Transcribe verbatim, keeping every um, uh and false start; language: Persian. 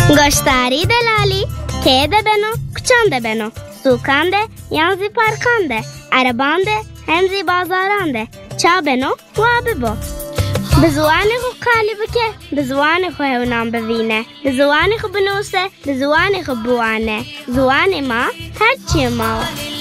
گشتاری دلالی که ده بنو کچان ده بنو سوکان ده یانزی پارکان ده عربان ده همزی بازاران ده چا بنو و ببو بزوان خو کالی بکه بزوان خو هونام ببینه بزوان خو بنوسه بزوان خو بوانه زوان ما هرچی ما